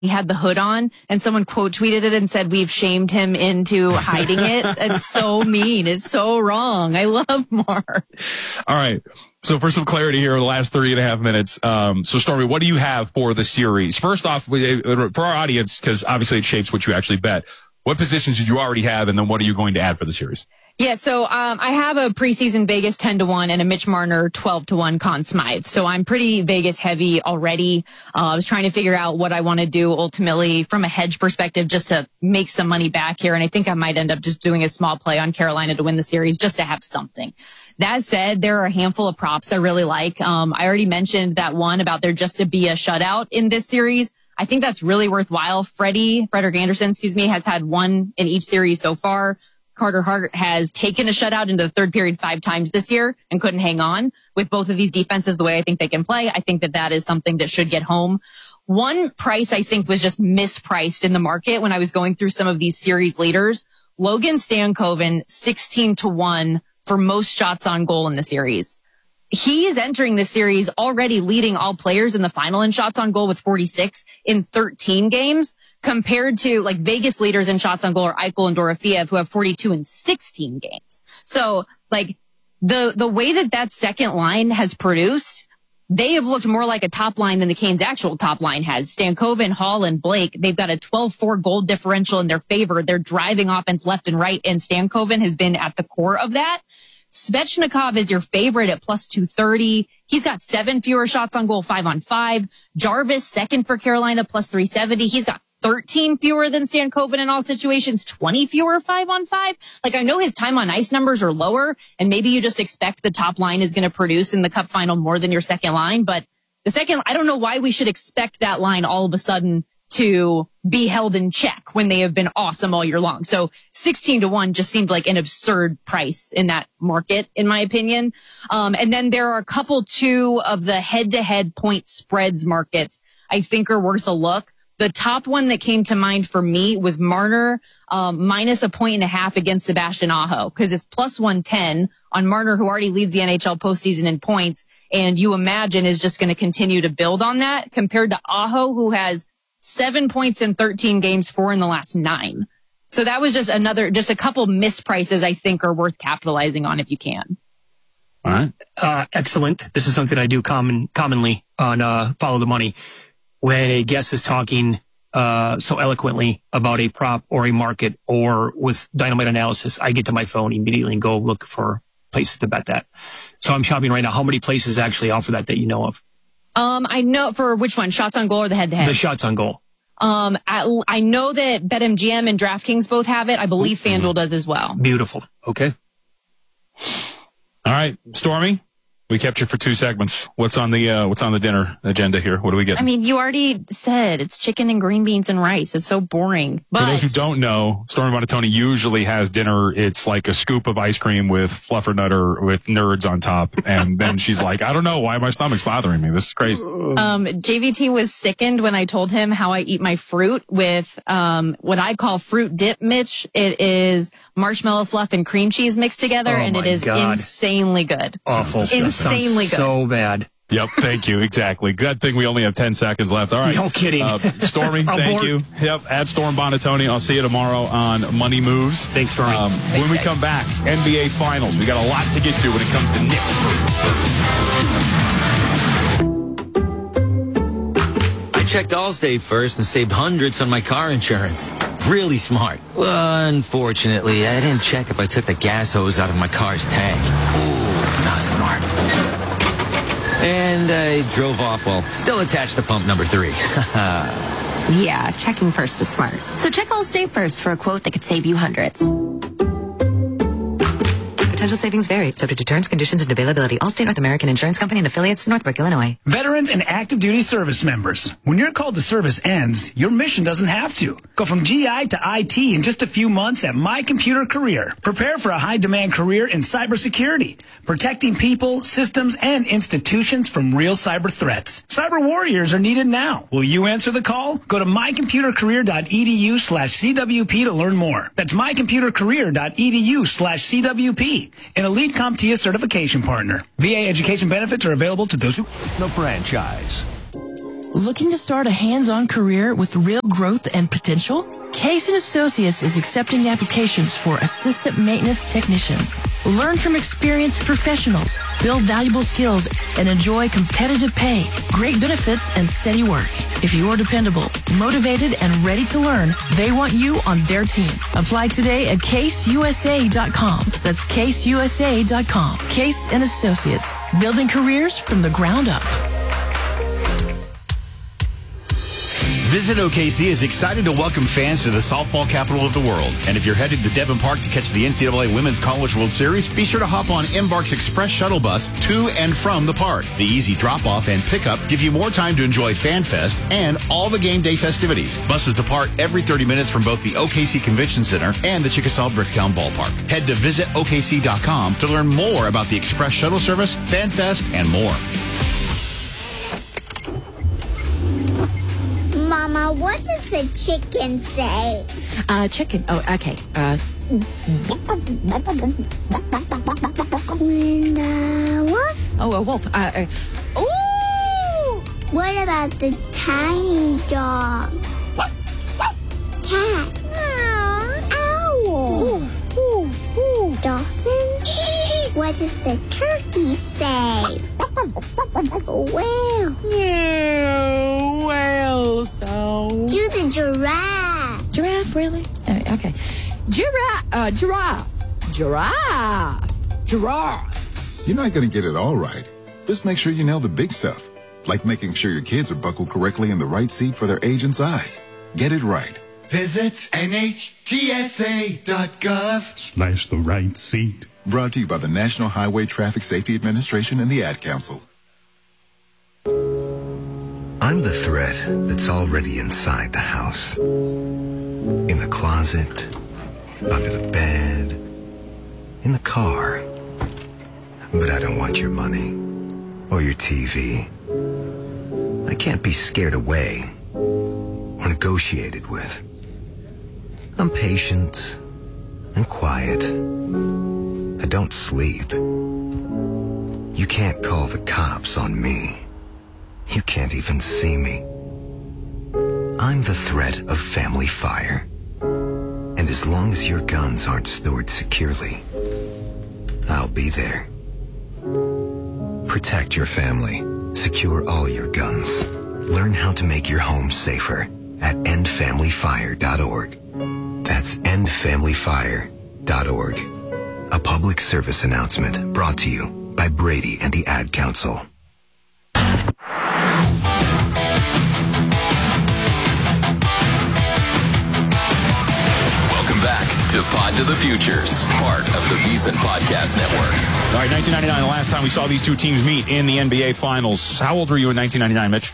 he had the hood on, and someone quote tweeted it and said, "We've shamed him into hiding it." It's so mean. It's so wrong. I love Mark. All right. So for some clarity here in the last 3.5 minutes, so Stormy, what do you have for the series? First off, for our audience, because obviously it shapes what you actually bet, what positions did you already have, and then what are you going to add for the series? Yeah, so I have a preseason Vegas 10-1 and a Mitch Marner 12-1 Conn Smythe. So I'm pretty Vegas heavy already. I was trying to figure out what I want to do ultimately from a hedge perspective just to make some money back here. And I think I might end up just doing a small play on Carolina to win the series just to have something. That said, there are a handful of props I really like. I already mentioned that one about there just to be a shutout in this series. I think that's really worthwhile. Frederick Anderson, has had one in each series so far. Carter Hart has taken a shutout into the third period 5 times this year and couldn't hang on with both of these defenses the way I think they can play. I think that is something that should get home. One price I think was just mispriced in the market when I was going through some of these series leaders. Logan Stankoven, 16-1 for most shots on goal in the series. He is entering this series already leading all players in the final in shots on goal with 46 in 13 games compared to like Vegas leaders in shots on goal are Eichel and Dorofeev who have 42 in 16 games. So like the way that second line has produced, they have looked more like a top line than the Canes' actual top line has. Stankoven, Hall, and Blake, they've got a 12-4 goal differential in their favor. They're driving offense left and right, and Stankoven has been at the core of that. Svechnikov is your favorite at plus 230. He's got 7 fewer shots on goal, 5-on-5. Jarvis, second for Carolina, plus 370. He's got 13 fewer than Stankoven in all situations, 20 fewer 5-on-5. Like, I know his time on ice numbers are lower, and maybe you just expect the top line is going to produce in the Cup final more than your second line, but I don't know why we should expect that line all of a sudden to be held in check when they have been awesome all year long. So 16-1 just seemed like an absurd price in that market, in my opinion. And then there are a couple, 2 of the head-to-head point spreads markets I think are worth a look. The top one that came to mind for me was Marner, minus 1.5 points against Sebastian Aho, because it's plus 110 on Marner, who already leads the NHL postseason in points, and you imagine is just going to continue to build on that compared to Aho, who has 7 points in 13 games, 4 in the last 9. So that was just a couple misprices I think are worth capitalizing on if you can. All right. Excellent. This is something I do commonly on Follow the Money. When a guest is talking so eloquently about a prop or a market or with dynamite analysis, I get to my phone immediately and go look for places to bet that. So I'm shopping right now. How many places actually offer that you know of? I know for which one, shots on goal or the head-to-head? The shots on goal. I know that BetMGM and DraftKings both have it. I believe FanDuel does as well. Beautiful. Okay. All right, Stormy, we kept you for 2 segments. What's on the dinner agenda here? What do we get? I mean, you already said it's chicken and green beans and rice. It's so boring. But for those who don't know, Stormy Buonantony usually has dinner. It's like a scoop of ice cream with fluffernutter with nerds on top. And then she's like, I don't know why my stomach's bothering me. This is crazy. JVT was sickened when I told him how I eat my fruit with what I call fruit dip, Mitch. It is marshmallow fluff and cream cheese mixed together, and it is insanely good. Awful. Insanely good. So bad. Yep, thank you. Exactly. Good thing we only have 10 seconds left. All right. No kidding. Stormy, thank you. Yep, at Storm Buonantony. I'll see you tomorrow on Money Moves. Thanks, Stormy. When we come back, NBA Finals. We got a lot to get to when it comes to Knicks versus Spurs. I checked Allstate first and saved hundreds on my car insurance. Really smart. Unfortunately, I didn't check if I took the gas hose out of my car's tank. Ooh, not smart. And I drove off while still attached to pump number 3. Yeah, checking first is smart. So check Allstate first for a quote that could save you hundreds. Potential savings vary, subject to terms, conditions, and availability. Allstate North American Insurance Company and affiliates, Northbrook, Illinois. Veterans and active duty service members. When your call to service ends, your mission doesn't have to. Go from GI to IT in just a few months at My Computer Career. Prepare for a high-demand career in cybersecurity, protecting people, systems, and institutions from real cyber threats. Cyber warriors are needed now. Will you answer the call? Go to mycomputercareer.edu/CWP to learn more. That's mycomputercareer.edu/CWP. An elite CompTIA certification partner. VA education benefits are available to those who... The franchise. Looking to start a hands-on career with real growth and potential? Case & Associates is accepting applications for assistant maintenance technicians. Learn from experienced professionals, build valuable skills, and enjoy competitive pay, great benefits, and steady work. If you are dependable, motivated, and ready to learn, they want you on their team. Apply today at caseusa.com. That's caseusa.com. Case & Associates, building careers from the ground up. Visit OKC is excited to welcome fans to the softball capital of the world. And if you're headed to Devon Park to catch the NCAA Women's College World Series, be sure to hop on Embark's Express shuttle bus to and from the park. The easy drop-off and pickup give you more time to enjoy Fan Fest and all the game day festivities. Buses depart every 30 minutes from both the OKC Convention Center and the Chickasaw Bricktown Ballpark. Head to visitokc.com to learn more about the Express shuttle service, Fan Fest, and more. Mama, what does the chicken say? Chicken. Oh, okay. And wolf? Oh, a wolf. Ooh! What about the tiny dog? Cat? Owl? Dolphin? What does the turkey say? Whale? Whale sound. Do the giraffe. Giraffe, really? Okay. Giraffe. You're not going to get it all right. Just make sure you nail the big stuff, like making sure your kids are buckled correctly in the right seat for their age and size. Get it right. Visit NHTSA.gov/the right seat. Brought to you by the National Highway Traffic Safety Administration and the Ad Council. I'm the threat that's already inside the house. In the closet, under the bed, in the car. But I don't want your money or your TV. I can't be scared away or negotiated with. I'm patient and quiet. I don't sleep. You can't call the cops on me. You can't even see me. I'm the threat of family fire. And as long as your guns aren't stored securely, I'll be there. Protect your family. Secure all your guns. Learn how to make your home safer at endfamilyfire.org. That's endfamilyfire.org. A public service announcement brought to you by Brady and the Ad Council. Welcome back to Pod to the Futures, part of the VSiN Podcast Network. All right, 1999, the last time we saw these two teams meet in the NBA Finals. How old were you in 1999, Mitch?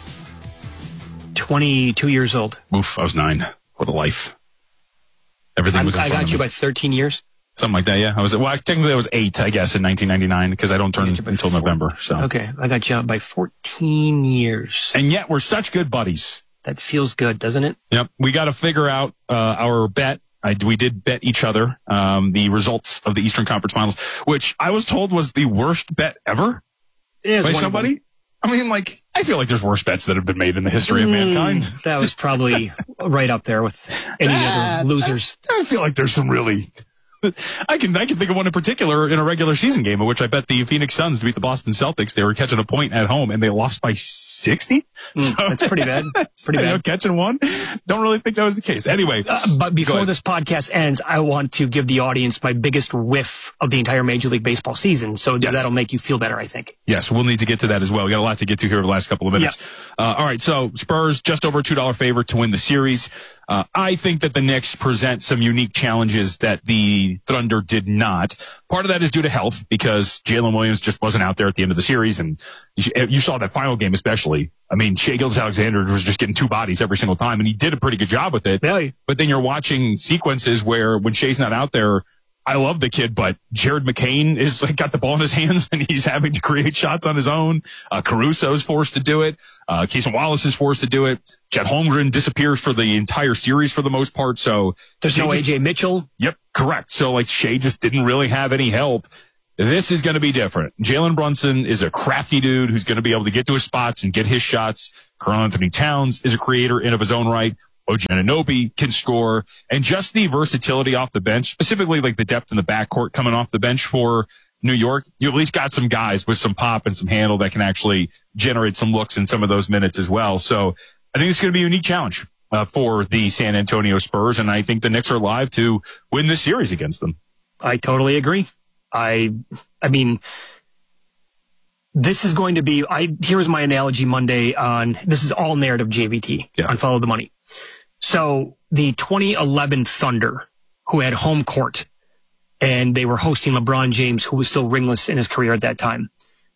22 years old. Oof, I was 9. What a life. Everything was in front of me. I got you by 13 years. Something like that, yeah. Technically I was 8, I guess, in 1999, because I don't turn until November. So okay, I got you by 14 years. And yet we're such good buddies. That feels good, doesn't it? Yep. We got to figure out our bet. We did bet each other the results of the Eastern Conference Finals, which I was told was the worst bet ever by somebody. I mean, like, I feel like there's worse bets that have been made in the history of mankind. That was probably right up there with any other losers. I feel like there's some really... I can think of one in particular in a regular season game in which I bet the Phoenix Suns to beat the Boston Celtics. They were catching a point at home and they lost by 60. That's pretty bad. Pretty bad. Catching one. Don't really think that was the case. Anyway. But before this podcast ends, I want to give the audience my biggest whiff of the entire Major League Baseball season. So that'll make you feel better, I think. Yes, we'll need to get to that as well. We got a lot to get to here in the last couple of minutes. Yeah. All right. So Spurs just over $2 favorite to win the series. I think that the Knicks present some unique challenges that the Thunder did not. Part of that is due to health because Jalen Williams just wasn't out there at the end of the series. And you saw that final game especially. I mean, Shai Gilgeous-Alexander was just getting two bodies every single time, and he did a pretty good job with it. Yeah. But then you're watching sequences where when Shai's not out there, I love the kid, but Jared McCain is got the ball in his hands and he's having to create shots on his own. Caruso is forced to do it. Cason Wallace is forced to do it. Chet Holmgren disappears for the entire series for the most part. So there's no AJ Mitchell. Yep, correct. So Shai just didn't really have any help. This is going to be different. Jalen Brunson is a crafty dude who's going to be able to get to his spots and get his shots. Karl Anthony Towns is a creator in of his own right. OG Anunoby can score, and just the versatility off the bench, specifically like the depth in the backcourt coming off the bench for New York, you at least got some guys with some pop and some handle that can actually generate some looks in some of those minutes as well. So I think it's going to be a unique challenge for the San Antonio Spurs, and I think the Knicks are live to win this series against them. I totally agree. I mean, this is going to be, here's my analogy Monday on, this is all narrative JVT on Follow the Money. So the 2011 Thunder, who had home court, and they were hosting LeBron James, who was still ringless in his career at that time.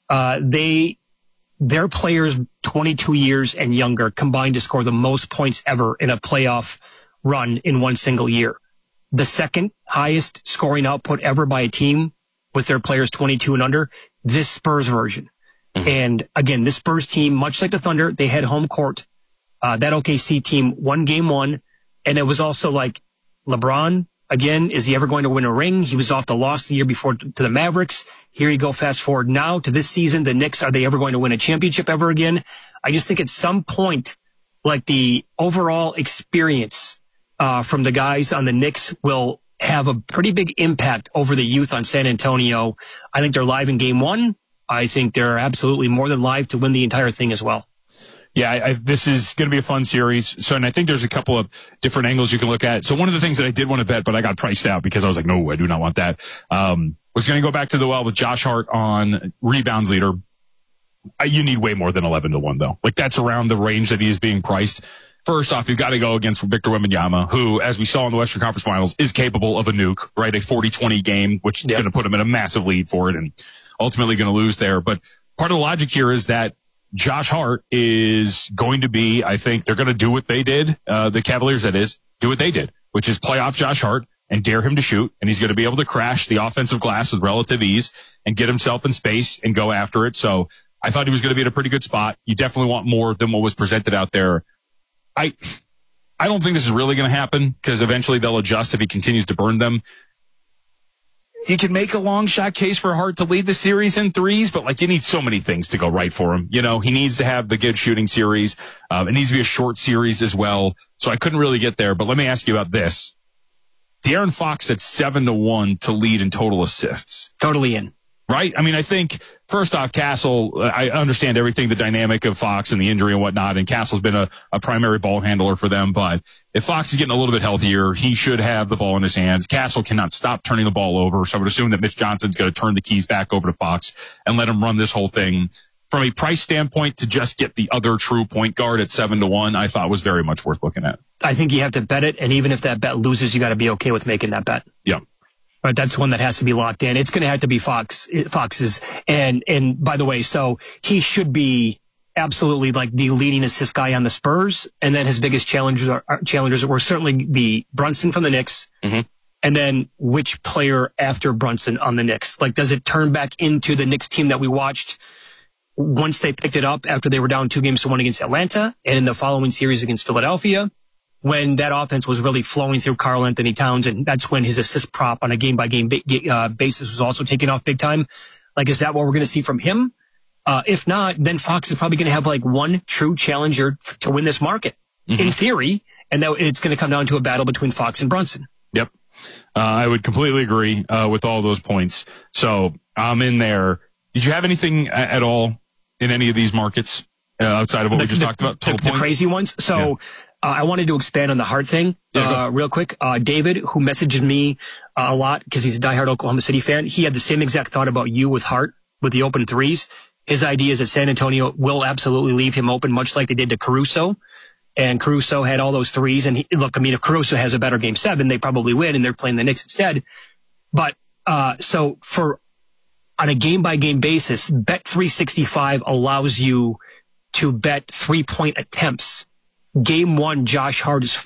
Their players 22 years and younger combined to score the most points ever in a playoff run in one single year. The second highest scoring output ever by a team with their players 22 and under, this Spurs version. Mm-hmm. And again, this Spurs team, much like the Thunder, they had home court. That OKC team won game one. And it was also like LeBron, again, is he ever going to win a ring? He was off the loss the year before to the Mavericks. Here you go, fast forward now to this season. The Knicks, are they ever going to win a championship ever again? I just think at some point, like the overall experience from the guys on the Knicks will have a pretty big impact over the youth on San Antonio. I think they're live in game one. I think they're absolutely more than live to win the entire thing as well. Yeah, this is going to be a fun series. So, and I think there's a couple of different angles you can look at. So one of the things that I did want to bet, but I got priced out because I was like, no, I do not want that. Was going to go back to the well with Josh Hart on rebounds leader. You need way more than 11-1 though. Like that's around the range that he is being priced. First off, you've got to go against Victor Wembanyama, who, as we saw in the Western Conference Finals, is capable of a nuke, right? A 40-20 game, which is going to put him in a massive lead for it and ultimately going to lose there. But part of the logic here is that Josh Hart is going to be, I think they're going to do what they did, the Cavaliers that is, do what they did, which is play off Josh Hart and dare him to shoot. And he's going to be able to crash the offensive glass with relative ease and get himself in space and go after it. So I thought he was going to be in a pretty good spot. You definitely want more than what was presented out there. I don't think this is really going to happen because eventually they'll adjust if he continues to burn them. You can make a long shot case for Hart to lead the series in threes, but like you need so many things to go right for him. You know, he needs to have the good shooting series. It needs to be a short series as well. So I couldn't really get there, but let me ask you about this. De'Aaron Fox at 7-1 to lead in total assists. Totally in. Right? I mean, I think first off, Castle, I understand everything, the dynamic of Fox and the injury and whatnot, and Castle's been a primary ball handler for them, but if Fox is getting a little bit healthier, he should have the ball in his hands. Castle cannot stop turning the ball over, so I would assume that Mitch Johnson's going to turn the keys back over to Fox and let him run this whole thing. From a price standpoint, to just get the other true point guard at 7-1, I thought was very much worth looking at. I think you have to bet it, and even if that bet loses, you got to be okay with making that bet. Yeah. But that's one that has to be locked in. It's going to have to be Fox's. And by the way, so he should be absolutely like the leading assist guy on the Spurs. And then his biggest challengers were certainly the Brunson from the Knicks. Mm-hmm. And then which player after Brunson on the Knicks? Like, does it turn back into the Knicks team that we watched once they picked it up after they were down 2-1 against Atlanta and in the following series against Philadelphia? When that offense was really flowing through Karl Anthony Towns, and that's when his assist prop on a game-by-game basis was also taking off big time. Like, is that what we're going to see from him? If not, then Fox is probably going to have like one true challenger to win this market, in theory, and that it's going to come down to a battle between Fox and Brunson. Yep. I would completely agree with all those points. So I'm in there. Did you have anything at all in any of these markets outside of what we just talked about? The crazy ones? So... Yeah. I wanted to expand on the Hart thing real quick. David, who messaged me a lot because he's a diehard Oklahoma City fan, he had the same exact thought about you with Hart with the open threes. His idea is that San Antonio will absolutely leave him open, much like they did to Caruso. And Caruso had all those threes. And look, I mean, if Caruso has a better game 7, they probably win, and they're playing the Knicks instead. But so on a game-by-game basis, Bet365 allows you to bet 3-point attempts. Game 1, Josh Hart is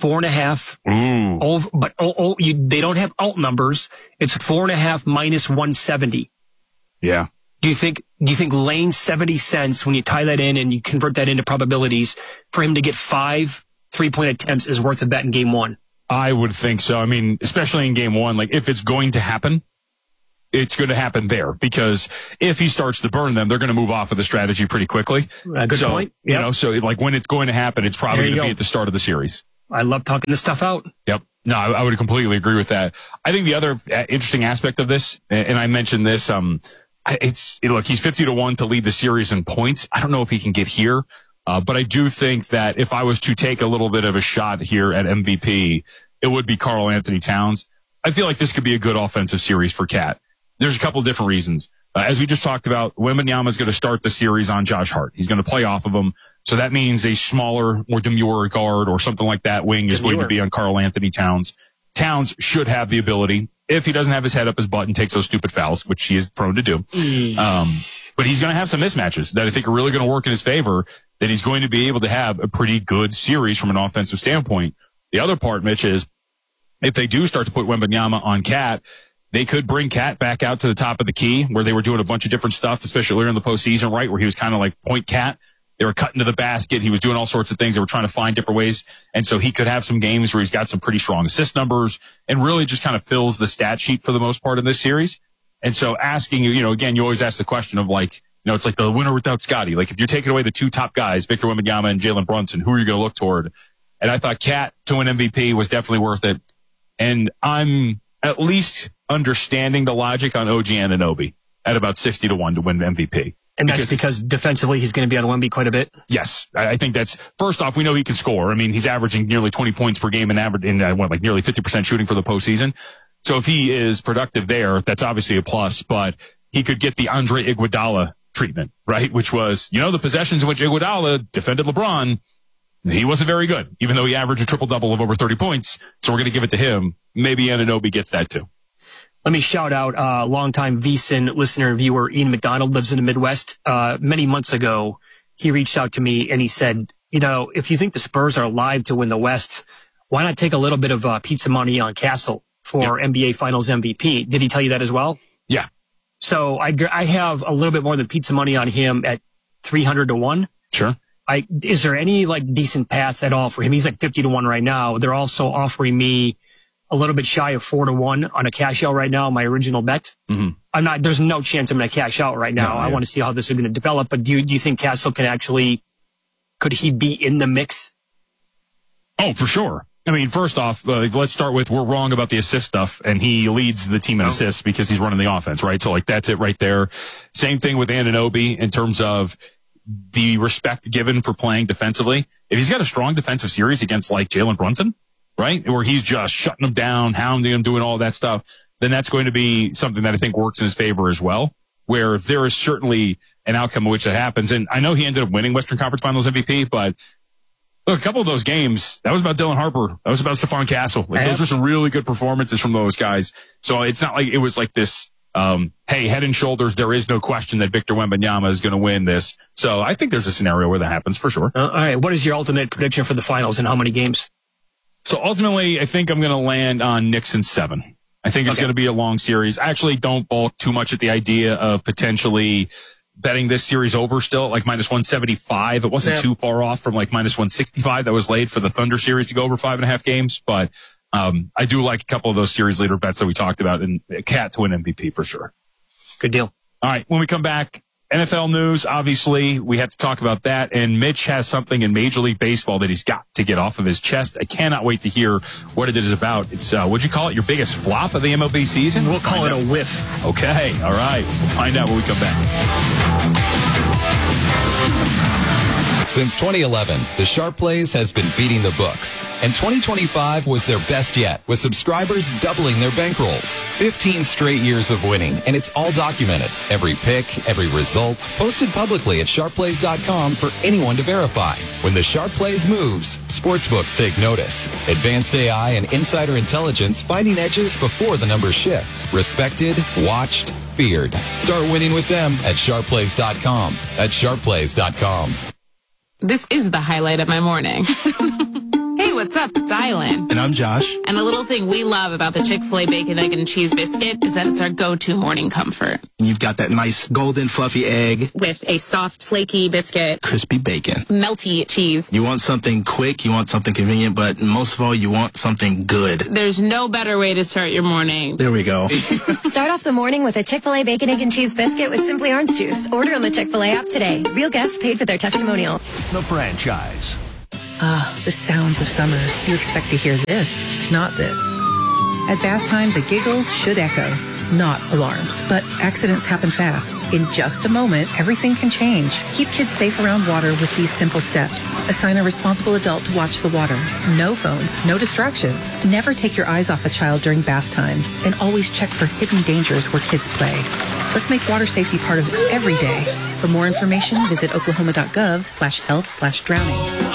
4.5. Over, but they don't have alt numbers. It's 4.5 minus 170. Yeah. Do you think laying 70 cents when you tie that in and you convert that into probabilities for him to get 5 3-point attempts is worth a bet in game 1? I would think so. I mean, especially in game 1, like if it's going to happen, it's going to happen there, because if he starts to burn them, they're going to move off of the strategy pretty quickly. Good point. Yep. You know, so like when it's going to happen, it's probably going to be at the start of the series. I love talking this stuff out. Yep. No, I would completely agree with that. I think the other interesting aspect of this, and I mentioned this, look, he's 50-1 to lead the series in points. I don't know if he can get here, but I do think that if I was to take a little bit of a shot here at MVP, it would be Karl Anthony Towns. I feel like this could be a good offensive series for Cat. There's a couple of different reasons. As we just talked about, Wembanyama is going to start the series on Josh Hart. He's going to play off of him. So that means a smaller, more demure guard or something like that wing is going to be on Karl Anthony Towns. Towns should have the ability, if he doesn't have his head up his butt and takes those stupid fouls, which he is prone to do. But he's going to have some mismatches that I think are really going to work in his favor, that he's going to be able to have a pretty good series from an offensive standpoint. The other part, Mitch, is if they do start to put Wembanyama on Cat, they could bring Cat back out to the top of the key where they were doing a bunch of different stuff, especially earlier in the postseason, right, where he was kind of like point Cat. They were cutting to the basket. He was doing all sorts of things. They were trying to find different ways. And so he could have some games where he's got some pretty strong assist numbers and really just kind of fills the stat sheet for the most part in this series. And so asking you, again, you always ask the question of like, it's like the winner without Scotty. Like if you're taking away the two top guys, Victor Wembanyama and Jalen Brunson, who are you going to look toward? And I thought Cat to win MVP was definitely worth it. And I'm at least understanding the logic on OG Anunoby at about 60-1 to win MVP. And that's because defensively he's going to be on Wemby quite a bit? Yes. I think that's, first off, we know he can score. I mean, he's averaging nearly 20 points per game and nearly 50% shooting for the postseason. So if he is productive there, that's obviously a plus, but he could get the Andre Iguodala treatment, right? Which was, the possessions in which Iguodala defended LeBron, he wasn't very good, even though he averaged a triple-double of over 30 points. So we're going to give it to him. Maybe Anunoby gets that too. Let me shout out longtime VSiN listener and viewer Ian McDonald, lives in the Midwest. Many months ago, he reached out to me and he said, if you think the Spurs are live to win the West, why not take a little bit of pizza money on Castle for NBA Finals MVP? Did he tell you that as well? Yeah. So I have a little bit more than pizza money on him at 300-1. Sure. Is there any decent path at all for him? He's 50-1 right now. They're also offering me a little bit shy of 4-1 on a cash out right now, my original bet. Mm-hmm. There's no chance I'm going to cash out right now. I want to see how this is going to develop. But do you think Castle could he be in the mix? Oh, for sure. I mean, first off, let's start with we're wrong about the assist stuff, and he leads the team in assists because he's running the offense, right? So that's it right there. Same thing with Anunoby in terms of the respect given for playing defensively. If he's got a strong defensive series against Jalen Brunson, right, where he's just shutting him down, hounding him, doing all that stuff, then that's going to be something that I think works in his favor as well, where there is certainly an outcome in which that happens. And I know he ended up winning Western Conference Finals MVP, but look, a couple of those games, that was about Dylan Harper. That was about Stephon Castle. Those were some really good performances from those guys. So it's not like it was like this, hey, head and shoulders, there is no question that Victor Wembanyama is going to win this. So I think there's a scenario where that happens for sure. All right. What is your ultimate prediction for the finals and how many games? So ultimately, I think I'm going to land on Knicks in 7. I think it's going to be a long series. I actually don't balk too much at the idea of potentially betting this series over still at minus 175. It wasn't too far off from minus 165 that was laid for the Thunder series to go over 5.5 games. But I do like a couple of those series leader bets that we talked about, and Cat to win MVP for sure. Good deal. All right. When we come back, NFL news, obviously, we had to talk about that. And Mitch has something in Major League Baseball that he's got to get off of his chest. I cannot wait to hear what it is about. It's, what'd you call it? Your biggest flop of the MLB season? We'll call it a whiff. Okay. All right. We'll find out when we come back. Since 2011, the Sharp Plays has been beating the books, and 2025 was their best yet, with subscribers doubling their bankrolls. 15 straight years of winning, and it's all documented. Every pick, every result, posted publicly at sharpplays.com for anyone to verify. When the Sharp Plays moves, sportsbooks take notice. Advanced AI and insider intelligence finding edges before the numbers shift. Respected, watched, feared. Start winning with them at sharpplays.com. That's sharpplays.com. This is the highlight of my morning. Hey, what's what's up? It's Island. And I'm Josh. And the little thing we love about the Chick-fil-A Bacon, Egg, and Cheese Biscuit is that it's our go-to morning comfort. And you've got that nice golden fluffy egg. With a soft, flaky biscuit. Crispy bacon. Melty cheese. You want something quick, you want something convenient, but most of all, you want something good. There's no better way to start your morning. There we go. Start off the morning with a Chick-fil-A Bacon, Egg, and Cheese Biscuit with Simply Orange Juice. Order on the Chick-fil-A app today. Real guests paid for their testimonial. The franchise. The sounds of summer. You expect to hear this, not this. At bath time, the giggles should echo, not alarms. But accidents happen fast. In just a moment, everything can change. Keep kids safe around water with these simple steps. Assign a responsible adult to watch the water. No phones, no distractions. Never take your eyes off a child during bath time. And always check for hidden dangers where kids play. Let's make water safety part of every day. For more information, visit oklahoma.gov/health/drowning.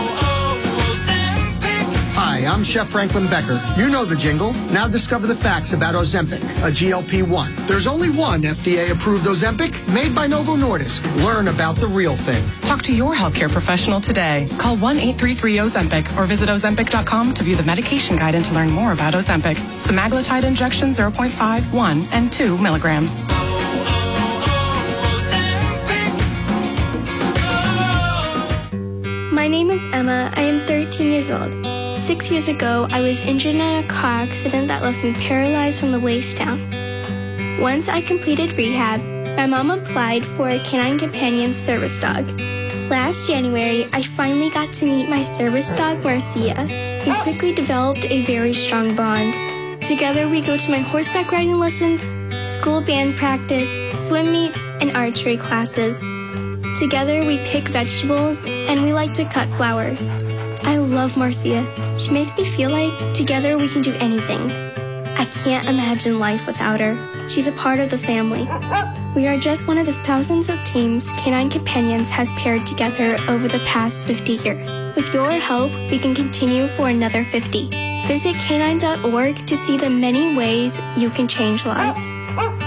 Hi, I'm Chef Franklin Becker. You know the jingle. Now discover the facts about Ozempic, a GLP-1. There's only one FDA-approved Ozempic made by Novo Nordisk. Learn about the real thing. Talk to your healthcare professional today. Call 1-833-OZEMPIC or visit Ozempic.com to view the medication guide and to learn more about Ozempic. Semaglutide injection 0.5, 1, and 2 milligrams. My name is Emma. I am 13 years old. 6 years ago, I was injured in a car accident that left me paralyzed from the waist down. Once I completed rehab, my mom applied for a Canine Companion service dog. Last January, I finally got to meet my service dog, Marcia. We quickly developed a very strong bond. Together, we go to my horseback riding lessons, school band practice, swim meets, and archery classes. Together, we pick vegetables, and we like to cut flowers. I love Marcia. She makes me feel like together we can do anything. I can't imagine life without her. She's a part of the family. We are just one of the thousands of teams Canine Companions has paired together over the past 50 years. With your help, we can continue for another 50. Visit canine.org to see the many ways you can change lives.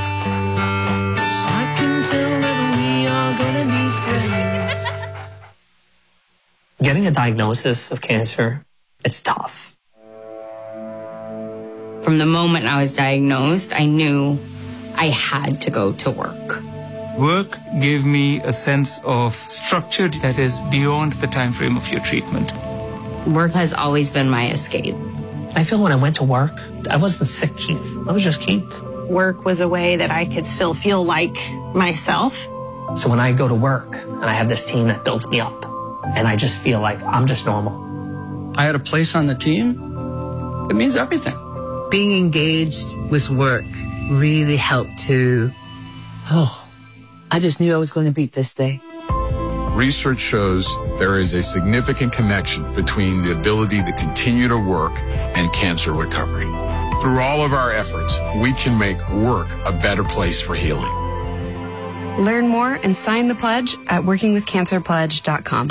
Getting a diagnosis of cancer, it's tough. From the moment I was diagnosed, I knew I had to go to work. Work gave me a sense of structure that is beyond the time frame of your treatment. Work has always been my escape. I feel when I went to work, I wasn't sick, Keith. I was just Keith. Work was a way that I could still feel like myself. So when I go to work and I have this team that builds me up, and I just feel like I'm just normal. I had a place on the team. It means everything. Being engaged with work really helped to, I just knew I was going to beat this day. Research shows there is a significant connection between the ability to continue to work and cancer recovery. Through all of our efforts, we can make work a better place for healing. Learn more and sign the pledge at workingwithcancerpledge.com.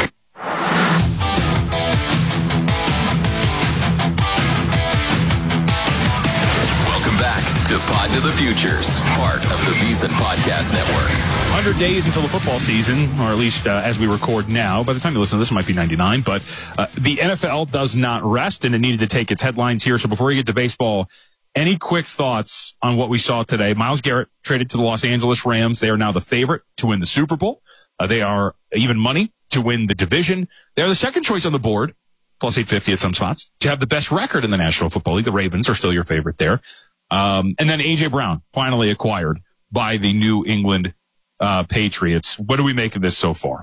To Pod to the Futures, part of the VSiN Podcast Network. 100 days until the football season, or at least as we record now. By the time you listen to this, it might be 99. But the NFL does not rest, and it needed to take its headlines here. So before we get to baseball, any quick thoughts on what we saw today? Myles Garrett traded to the Los Angeles Rams. They are now the favorite to win the Super Bowl. They are even money to win the division. They are the second choice on the board, plus 850 at some spots, to have the best record in the National Football League. The Ravens are still your favorite there. And then A.J. Brown finally acquired by the New England Patriots. What do we make of this so far?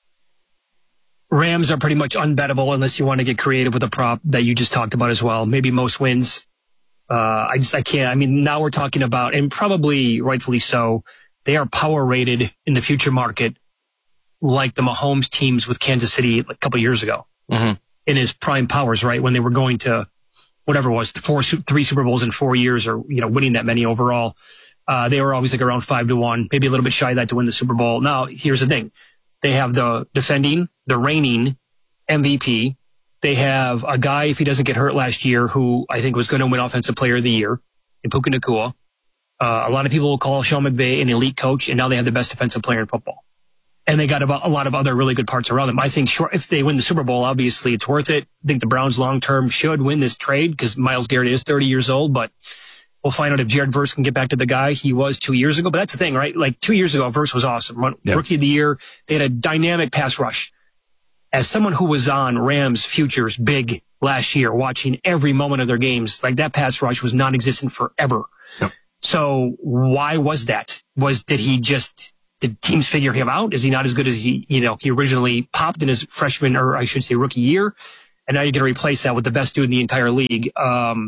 Rams are pretty much unbettable unless you want to get creative with a prop that you just talked about as well. Maybe most wins. I can't. I mean, now we're talking about, and probably rightfully so, they are power rated in the future market like the Mahomes teams with Kansas City a couple of years ago. Mm-hmm. In his prime powers, right? When they were going to whatever it was, 3 Super Bowls in 4 years, or, winning that many overall. They were always like around 5-1, maybe a little bit shy of that to win the Super Bowl. Now, here's the thing. They have the reigning MVP. They have a guy, if he doesn't get hurt last year, who I think was going to win Offensive Player of the Year, in Puka Nacua. A lot of people will call Sean McVay an elite coach, and now they have the best defensive player in football. And they got a lot of other really good parts around them. I think if they win the Super Bowl, obviously it's worth it. I think the Browns long-term should win this trade because Myles Garrett is 30 years old, but we'll find out if Jared Verse can get back to the guy he was 2 years ago. But that's the thing, right? Like 2 years ago, Verse was awesome. Rookie of the year. They had a dynamic pass rush. As someone who was on Rams futures big last year, watching every moment of their games, like that pass rush was non-existent forever. Yep. So why was that? Did teams figure him out? Is he not as good as he originally popped in his freshman, or I should say rookie year? And now you're going to replace that with the best dude in the entire league. I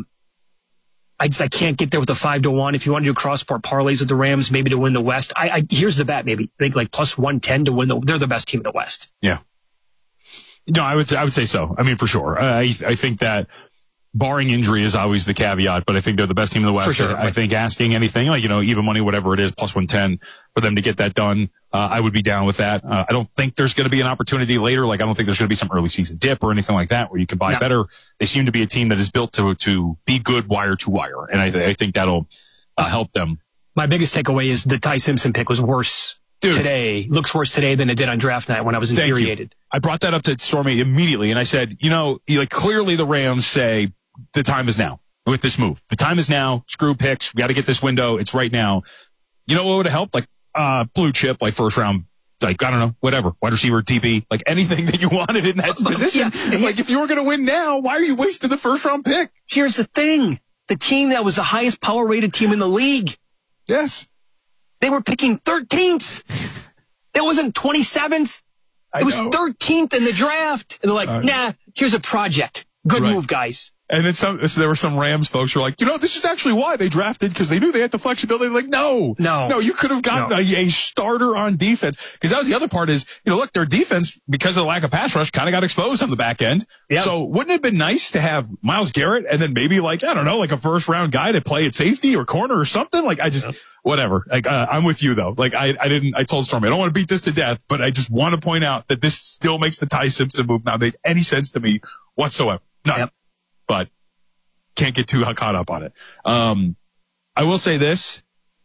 can't get there with a 5-1. If you want to do cross-sport parlays with the Rams, maybe to win the West. Here's the bet, maybe. I think like plus 110 to win they're the best team in the West. Yeah. No, I would say so. I mean, for sure. I think that barring injury is always the caveat, but I think they're the best team in the West. For sure. I think asking anything, like, even money, whatever it is, plus 110 for them to get that done, I would be down with that. I don't think there's going to be an opportunity later. Like, I don't think there's going to be some early season dip or anything like that where you can buy better. They seem to be a team that is built to be good wire to wire. And I think that'll help them. My biggest takeaway is the Ty Simpson pick was worse today. Looks worse today than it did on draft night when I was infuriated. I brought that up to Stormy immediately. And I said, clearly the Rams say, the time is now with this move. The time is now. Screw picks. We got to get this window. It's right now. You know what would have helped? Like, blue chip, like first round, like, I don't know, whatever. Wide receiver, DB, like anything that you wanted in that position. Like, if you were going to win now, why are you wasting the first round pick? Here's the thing. The team that was the highest power rated team in the league. Yes. They were picking 13th. It wasn't 27th. It was 13th in the draft. And they're like, nah, here's a project. Good move, guys. And then there were some Rams folks who were like, this is actually why they drafted, because they knew they had the flexibility. Like, no, you could have gotten a starter on defense. Because that was the other part is, look, their defense, because of the lack of pass rush, kind of got exposed on the back end. Yep. So wouldn't it have been nice to have Myles Garrett and then maybe like, I don't know, like a first round guy to play at safety or corner or something? Like, whatever. Like, I'm with you though. Like, I told Stormy, I don't want to beat this to death, but I just want to point out that this still makes the Ty Simpson move not make any sense to me whatsoever. None. Yep. But can't get too caught up on it. I will say this.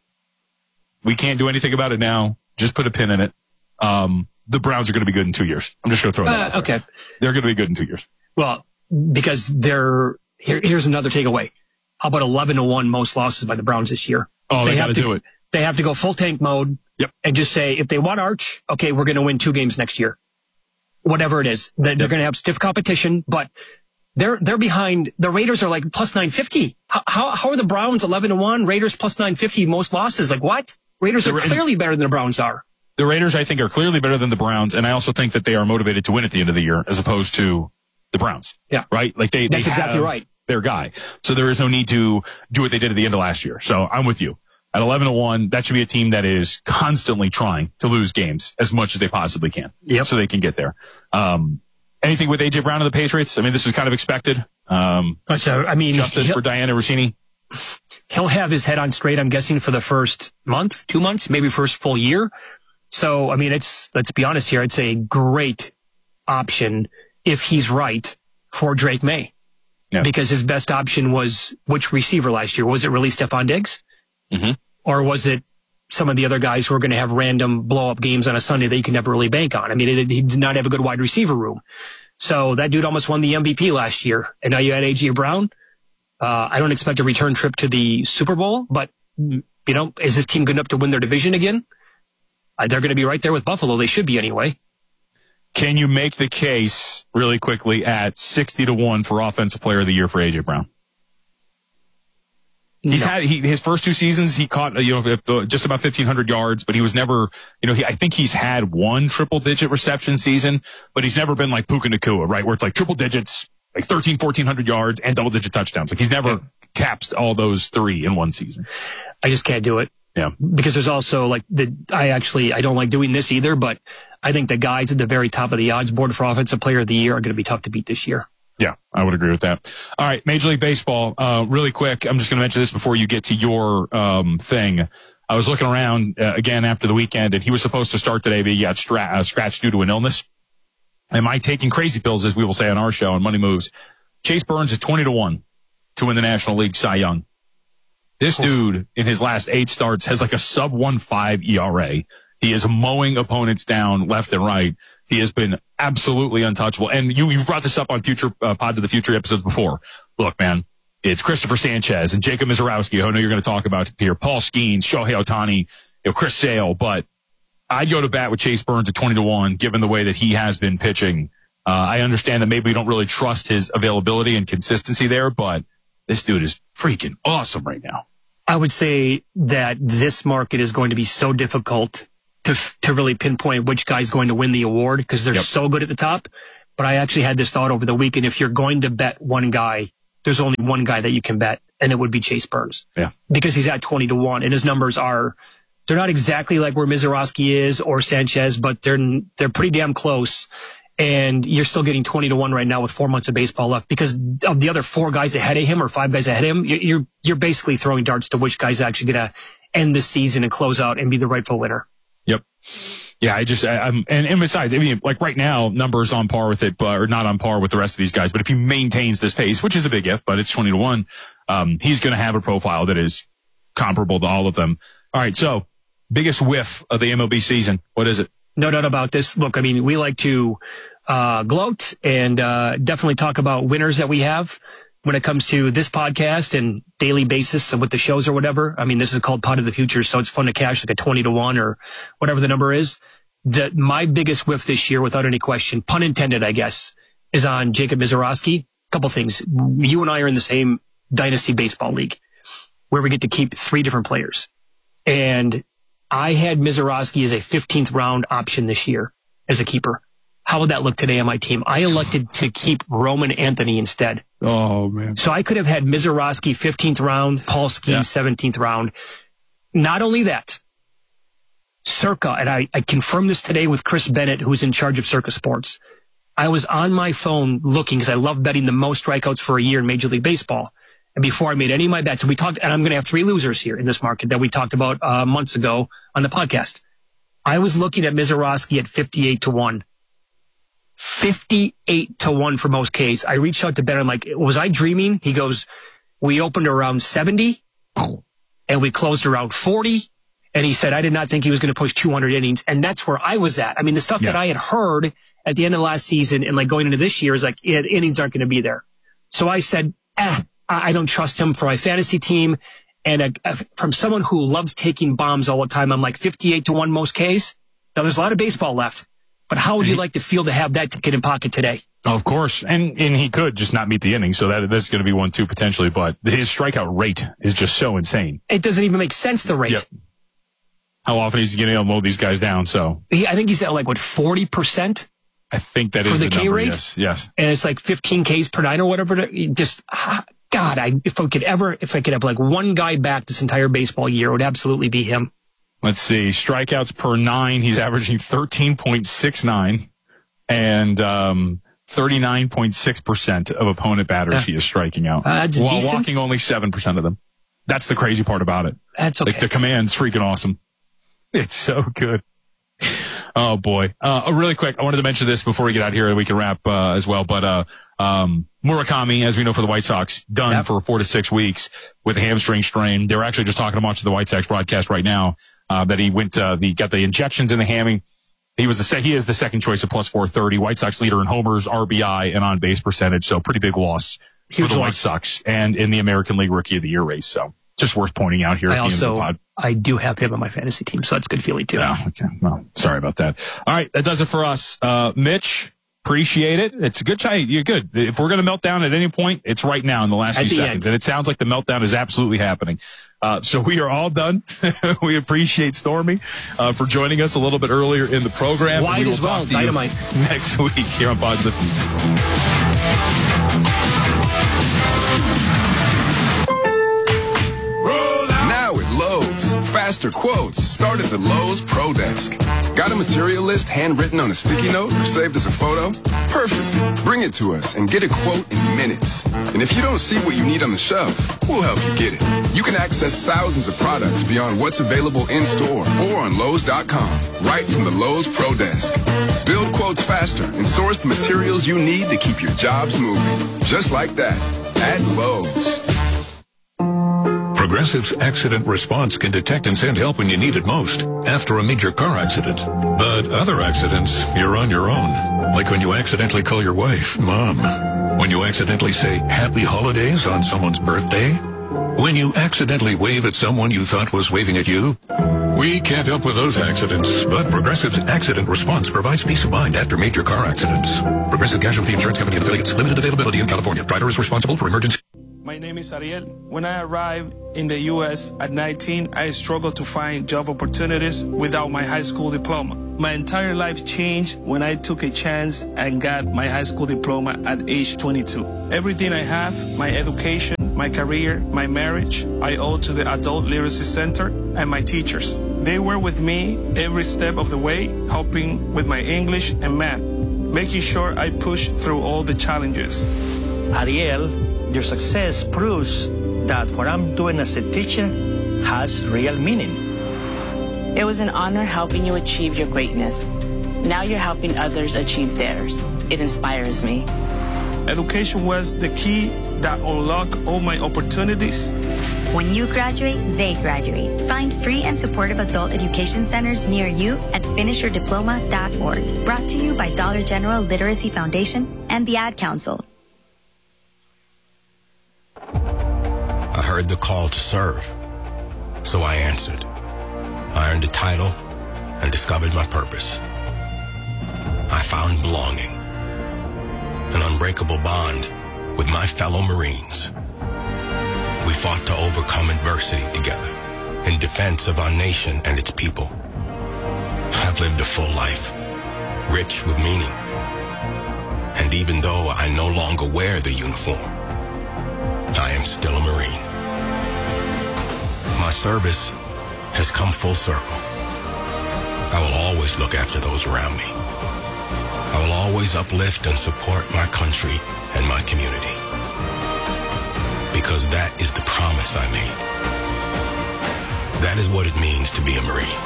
We can't do anything about it now. Just put a pin in it. The Browns are going to be good in 2 years. I'm just going to throw that out there. Okay. They're going to be good in 2 years. Well, because here's another takeaway. How about 11-1 most losses by the Browns this year? Oh, they have to do it. They have to go full tank mode. Yep. And just say, if they want Arch, okay, we're going to win 2 games next year. Whatever it is. They're going to have stiff competition, but they're behind. The Raiders are like plus 950. How are the Browns 11-1? Raiders plus 950 most losses. Like what? Raiders are clearly better than the Browns are. The Raiders, I think, are clearly better than the Browns, and I also think that they are motivated to win at the end of the year as opposed to the Browns. Yeah. Right? Like that's exactly right. Their guy. So there is no need to do what they did at the end of last year. So I'm with you. At 11-1, that should be a team that is constantly trying to lose games as much as they possibly can. Yep. So they can get there. Anything with A.J. Brown and the Patriots? I mean, this was kind of expected. Justice for Diana Rossini. He'll have his head on straight, I'm guessing, for the first month, 2 months, maybe first full year. So, I mean, let's be honest here. It's a great option if he's right for Drake May. Yeah. Because his best option was which receiver last year? Was it really Stephon Diggs? Mm-hmm. Or was it some of the other guys who are going to have random blow-up games on a Sunday that you can never really bank on? I mean, he did not have a good wide receiver room. So that dude almost won the MVP last year. And now you had A.J. Brown. I don't expect a return trip to the Super Bowl, but, is this team good enough to win their division again? They're going to be right there with Buffalo. They should be anyway. Can you make the case really quickly at 60-1 for Offensive Player of the Year for A.J. Brown? He's had his first 2 seasons. He caught just about 1,500 yards, but he was never. I think he's had 1 triple-digit reception season, but he's never been like Puka Nacua, right? Where it's like triple digits, like 1,400 yards and double-digit touchdowns. Like he's never capped all those 3 in 1 season. I just can't do it. Yeah, because there's also like I don't like doing this either, but I think the guys at the very top of the odds board for Offensive Player of the Year are going to be tough to beat this year. Yeah, I would agree with that. All right, Major League Baseball, really quick. I'm just going to mention this before you get to your thing. I was looking around again after the weekend, and he was supposed to start today, but he got scratched due to an illness. Am I taking crazy pills, as we will say on our show on Money Moves? Chase Burns is 20-1 to win the National League Cy Young. This dude, in his last 8 starts, has like a sub-1.5 ERA. He is mowing opponents down left and right. He has been absolutely untouchable. And you've brought this up on future Pod to the Future episodes before. Look, man, it's Christopher Sanchez and Jacob Mizorowski, who I know you're going to talk about here. Paul Skeens, Shohei Ohtani, Chris Sale. But I'd go to bat with Chase Burns at 20-1, given the way that he has been pitching. I understand that maybe we don't really trust his availability and consistency there, but this dude is freaking awesome right now. I would say that this market is going to be so difficult to really pinpoint which guy's going to win the award because they're so good at the top. But I actually had this thought over the weekend. If you're going to bet one guy, there's only one guy that you can bet, and it would be Chase Burns. Yeah. Because he's at 20-1, and his numbers are, they're not exactly like where Mizorowski is or Sanchez, but they're pretty damn close. And you're still getting 20-1 right now with 4 months of baseball left because of the other 4 guys ahead of him or 5 guys ahead of him. You're basically throwing darts to which guy's actually going to end the season and close out and be the rightful winner. Yep. Yeah, and besides, I mean, like right now, numbers on par with it, or not on par with the rest of these guys. But if he maintains this pace, which is a big if, but it's 20-1, he's going to have a profile that is comparable to all of them. All right. So biggest whiff of the MLB season. What is it? No doubt about this. Look, I mean, we like to gloat and definitely talk about winners that we have when it comes to this podcast and daily basis with the shows or whatever. I mean, this is called Pod of the Future, so it's fun to cash like a 20-1 or whatever the number is. My biggest whiff this year, without any question, pun intended, I guess, is on Jacob Mizorowski. Couple things. You and I are in the same Dynasty Baseball League where we get to keep 3 different players. And I had Mizorowski as a 15th round option this year as a keeper. How would that look today on my team? I elected to keep Roman Anthony instead. Oh, man. So I could have had Mizorowski 15th round, Paul Skeens 17th round. Not only that, Circa, and I confirmed this today with Chris Bennett, who's in charge of Circa Sports. I was on my phone looking because I love betting the most strikeouts for a year in Major League Baseball. And before I made any of my bets, we talked, and I'm going to have 3 losers here in this market that we talked about months ago on the podcast. I was looking at Mizorowski at 58-1. 58-1 for most Ks. I reached out to Ben. I'm like, was I dreaming? He goes, we opened around 70 and we closed around 40. And he said, I did not think he was going to push 200 innings. And that's where I was at. I mean, the stuff that I had heard at the end of last season and like going into this year is like, innings aren't going to be there. So I said, I don't trust him for my fantasy team. And from someone who loves taking bombs all the time, I'm like 58-1 most Ks. Now there's a lot of baseball left, but how would you like to feel to have that ticket in pocket today? Of course. And he could just not meet the inning. So that's going to be one too potentially, but his strikeout rate is just so insane. It doesn't even make sense, the rate. Yep. How often he's going to mow these guys down. So I think he's at like 40%. I think that for is the K number, rate. Yes. And it's like 15 Ks per 9 or whatever. Just, God, if I could have like one guy back this entire baseball year, it would absolutely be him. Let's see. Strikeouts per 9. He's averaging 13.69 and 39.6% of opponent batters he is striking out. That's while decent. walking only 7% of them. That's the crazy part about it. That's okay. Like the command's freaking awesome. It's so good. Oh boy. Really quick, I wanted to mention this before we get out here and we can wrap as well. But Murakami, as we know for the White Sox, done for 4 to 6 weeks with a hamstring strain. They're actually just talking about the White Sox broadcast right now that he got the injections in the hammy. He is the second choice at plus 430. White Sox leader in homers, RBI, and on base percentage. So pretty big loss for the White Sox and in the American League Rookie of the Year race. So just worth pointing out here. I do have him on my fantasy team, so that's a good feeling too. Oh, okay. Well, sorry about that. All right, that does it for us. Mitch, appreciate it. It's a good try. You're good. If we're going to melt down at any point, it's right now in the last few seconds. And it sounds like the meltdown is absolutely happening. So we are all done. We appreciate Stormy for joining us a little bit earlier in the program. Wide as well, Dynamite. Next week here on Pod to the Future. Faster quotes start at the Lowe's Pro Desk. Got a material list handwritten on a sticky note or saved as a photo? Perfect. Bring it to us and get a quote in minutes. And if you don't see what you need on the shelf, we'll help you get it. You can access thousands of products beyond what's available in store or on Lowe's.com, right from the Lowe's Pro Desk. Build quotes faster and source the materials you need to keep your jobs moving. Just like that. At Lowe's. Progressive's accident response can detect and send help when you need it most, after a major car accident. But other accidents, you're on your own. Like when you accidentally call your wife Mom. When you accidentally say Happy Holidays on someone's birthday. When you accidentally wave at someone you thought was waving at you. We can't help with those accidents, but Progressive's accident response provides peace of mind after major car accidents. Progressive Casualty Insurance Company and affiliates. Limited availability in California. Driver is responsible for emergency. My name is Ariel. When I arrived in the U.S. at 19, I struggled to find job opportunities without my high school diploma. My entire life changed when I took a chance and got my high school diploma at age 22. Everything I have, my education, my career, my marriage, I owe to the Adult Literacy Center and my teachers. They were with me every step of the way, helping with my English and math, making sure I push through all the challenges. Ariel, your success proves that what I'm doing as a teacher has real meaning. It was an honor helping you achieve your greatness. Now you're helping others achieve theirs. It inspires me. Education was the key that unlocked all my opportunities. When you graduate, they graduate. Find free and supportive adult education centers near you at finishyourdiploma.org. Brought to you by Dollar General Literacy Foundation and the Ad Council. I heard the call to serve, so I answered. I earned a title and discovered my purpose. I found belonging, an unbreakable bond with my fellow Marines. We fought to overcome adversity together in defense of our nation and its people. I've lived a full life, rich with meaning. And even though I no longer wear the uniform, I am still a Marine. My service has come full circle. I will always look after those around me. I will always uplift and support my country and my community. Because that is the promise I made. That is what it means to be a Marine.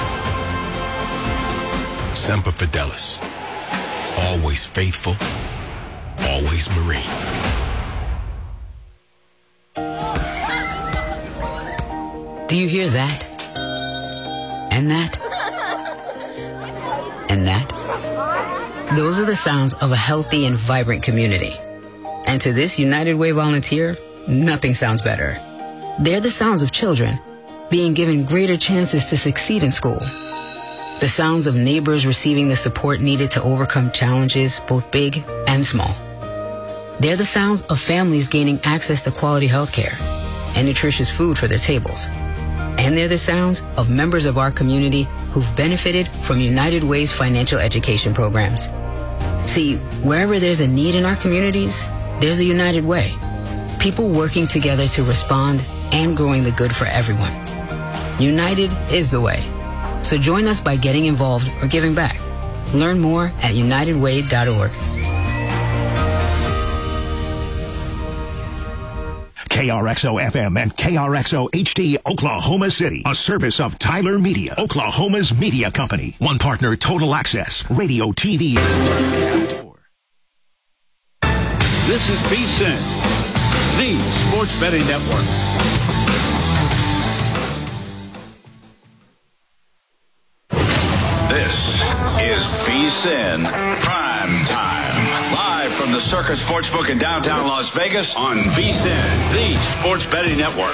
Semper Fidelis. Always faithful, always Marine. Do you hear that? And that? And that? Those are the sounds of a healthy and vibrant community. And to this United Way volunteer, nothing sounds better. They're the sounds of children being given greater chances to succeed in school. The sounds of neighbors receiving the support needed to overcome challenges, both big and small. They're the sounds of families gaining access to quality health care and nutritious food for their tables. And they're the sounds of members of our community who've benefited from United Way's financial education programs. See, wherever there's a need in our communities, there's a United Way. People working together to respond and growing the good for everyone. United is the way. So join us by getting involved or giving back. Learn more at unitedway.org. KRXO-FM and KRXO-HD Oklahoma City, a service of Tyler Media, Oklahoma's media company. One partner, Total Access, radio, TV. This is VSiN, the Sports Betting Network. This is VSiN Prime Time. Live from the Circus Sportsbook in downtown Las Vegas on VSiN, the Sports Betting Network.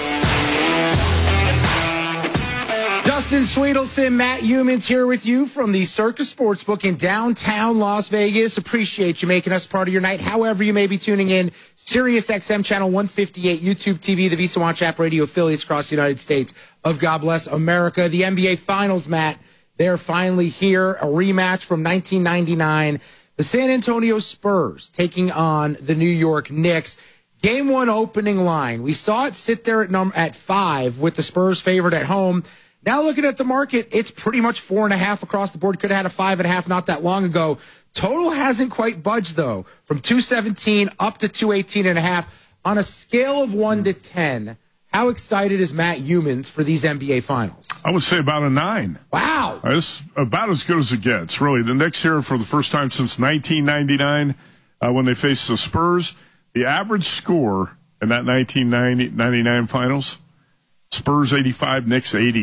Justin Sweetelson, Matt Humans here with you from the Circus Sportsbook in downtown Las Vegas. Appreciate you making us part of your night. However you may be tuning in, Sirius XM Channel 158, YouTube TV, the Visa Watch app, radio affiliates across the United States of God Bless America. The NBA Finals, Matt, they're finally here. A rematch from 1999. The San Antonio Spurs taking on the New York Knicks. Game one opening line. We saw it sit there at 5 with the Spurs favored at home. Now looking at the market, it's pretty much 4.5 across the board. Could have had a 5.5 not that long ago. Total hasn't quite budged though. From 217 up to 218.5 on a scale of 1 to 10. How excited is Matt Humans for these NBA Finals? I would say about a 9. Wow. It's about as good as it gets, really. The Knicks here for the first time since 1999 when they faced the Spurs. The average score in that 1999 Finals, Spurs 85, Knicks 80.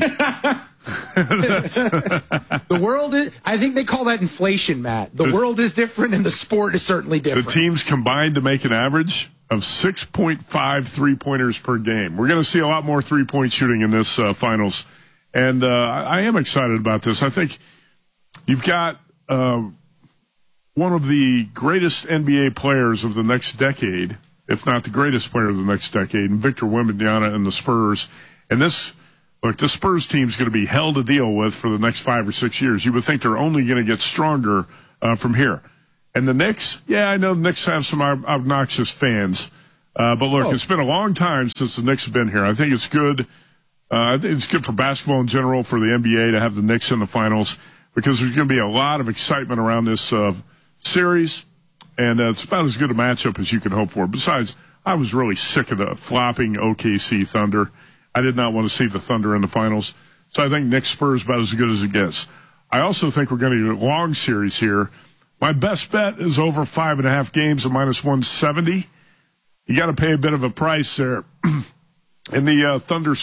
The world is, I think they call that inflation, Matt. The world is different and the sport is certainly different. The teams combined to make an average of 6.5 three-pointers per game. We're going to see a lot more three-point shooting in this finals. And I am excited about this. I think you've got one of the greatest NBA players of the next decade, if not the greatest player of the next decade, and Victor Wembanyama and the Spurs. And this Spurs team is going to be hell to deal with for the next 5 or 6 years. You would think they're only going to get stronger from here. And the Knicks, yeah, I know the Knicks have some obnoxious fans. But look, It's been a long time since the Knicks have been here. I think it's good. I think it's good for basketball in general, for the NBA to have the Knicks in the finals, because there's going to be a lot of excitement around this series. And it's about as good a matchup as you can hope for. Besides, I was really sick of the flopping OKC Thunder. I did not want to see the Thunder in the finals. So I think Knicks Spurs about as good as it gets. I also think we're going to get a long series here. My best bet is over 5.5 games at -170. You got to pay a bit of a price there. In the Thunder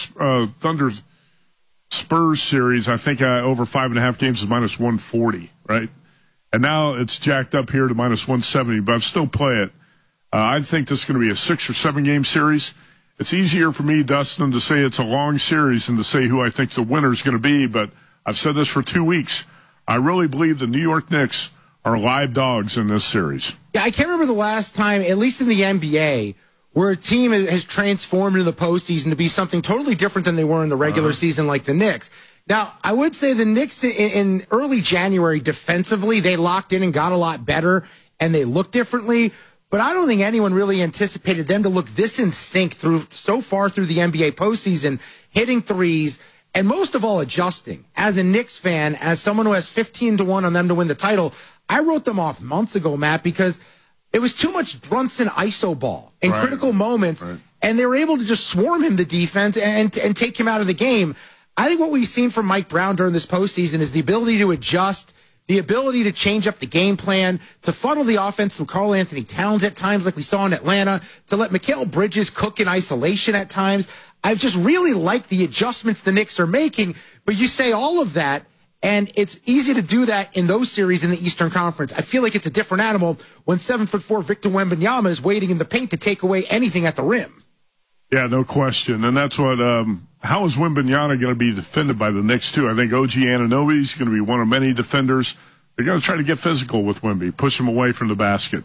Spurs series, I think over 5.5 games is -140, right? And now it's jacked up here to -170, but I'd still play it. I think this is going to be a 6 or 7 game series. It's easier for me, Dustin, to say it's a long series than to say who I think the winner is going to be, but I've said this for 2 weeks. I really believe the New York Knicks are live dogs in this series. Yeah, I can't remember the last time, at least in the NBA, where a team has transformed in the postseason to be something totally different than they were in the regular season, like the Knicks. Now, I would say the Knicks in early January defensively, they locked in and got a lot better, and they looked differently. But I don't think anyone really anticipated them to look this in sync so far through the NBA postseason, hitting threes, and most of all, adjusting. As a Knicks fan, as someone who has 15-1 on them to win the title, I wrote them off months ago, Matt, because it was too much Brunson iso ball in critical moments, and they were able to just swarm him the defense and take him out of the game. I think what we've seen from Mike Brown during this postseason is the ability to adjust, the ability to change up the game plan, to funnel the offense through Karl Anthony Towns at times like we saw in Atlanta, to let Mikal Bridges cook in isolation at times. I've just really liked the adjustments the Knicks are making, but you say all of that, and it's easy to do that in those series in the Eastern Conference. I feel like it's a different animal when 7'4" Victor Wembanyama is waiting in the paint to take away anything at the rim. Yeah, no question. And that's what, how is Wembanyama going to be defended by the Knicks, too? I think OG Anunoby is going to be one of many defenders. They're going to try to get physical with Wemby, push him away from the basket.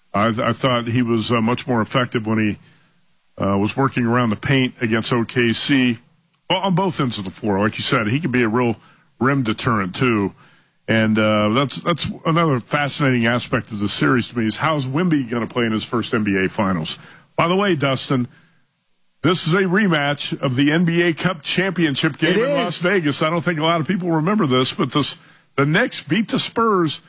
I thought he was much more effective when he was working around the paint against OKC. Well, on both ends of the floor. Like you said, he could be a real rim deterrent, too. And that's another fascinating aspect of the series to me is how's Wemby going to play in his first NBA Finals? By the way, Dustin, this is a rematch of the NBA Cup championship game in Las Vegas. I don't think a lot of people remember this, but the Knicks beat the Spurs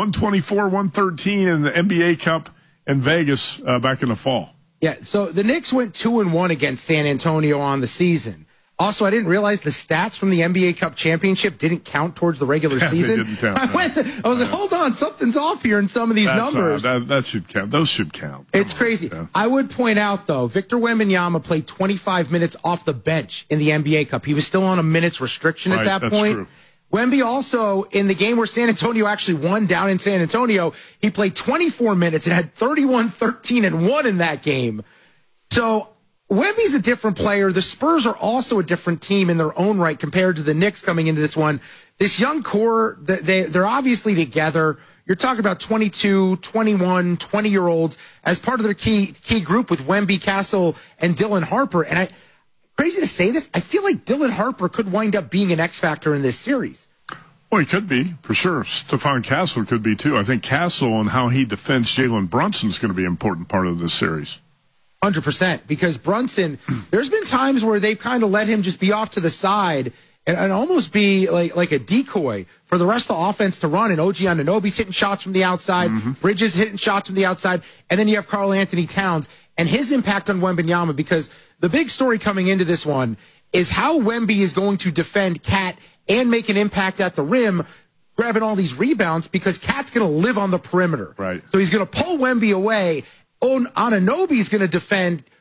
124-113 in the NBA Cup in Vegas back in the fall. Yeah, so the Knicks went 2-1 against San Antonio on the season. Also, I didn't realize the stats from the NBA Cup championship didn't count towards the regular season. They didn't count. I was like, hold on, something's off here in some of these numbers. That should count. Those should count. It's crazy. Yeah. I would point out, though, Victor Wembanyama played 25 minutes off the bench in the NBA Cup. He was still on a minutes restriction at that point. True. Wemby also, in the game where San Antonio actually won down in San Antonio, he played 24 minutes and had 31, 13, and 1 in that game. So Wemby's a different player. The Spurs are also a different team in their own right compared to the Knicks coming into this one. This young core, they're obviously together. You're talking about 22, 21, 20-year-olds as part of their key group with Wemby, Castle, and Dylan Harper. And crazy to say this, I feel like Dylan Harper could wind up being an X factor in this series. Well, he could be, for sure. Stephon Castle could be, too. I think Castle and how he defends Jalen Brunson is going to be an important part of this series. 100%, because Brunson, there's been times where they've kind of let him just be off to the side and almost be like a decoy for the rest of the offense to run. And OG Anunoby's hitting shots from the outside, Bridges hitting shots from the outside, and then you have Karl Anthony Towns and his impact on Wembanyama, because the big story coming into this one is how Wemby is going to defend Cat and make an impact at the rim, grabbing all these rebounds, because Cat's going to live on the perimeter. Right. So he's going to pull Wemby away. Anunoby's going to defend